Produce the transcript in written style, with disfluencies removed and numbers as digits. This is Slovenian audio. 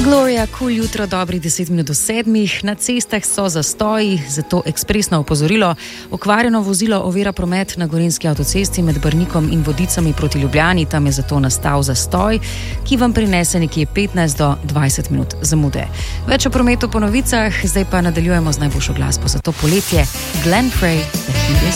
Gloria, jutro, dobrih 10 minut do 7. Na cestah so zastoji, zato ekspresno opozorilo. Okvarjeno vozilo ovira promet na Gorenjski avtocesti med Brnikom in Vodicami proti Ljubljani. Tam je zato nastal zastoj, ki vam prinese nekje 15 do 20 minut zamude. Več o prometu po novicah, zdaj pa nadaljujemo z najboljšo glasbo za to poletje. Glenn Frey,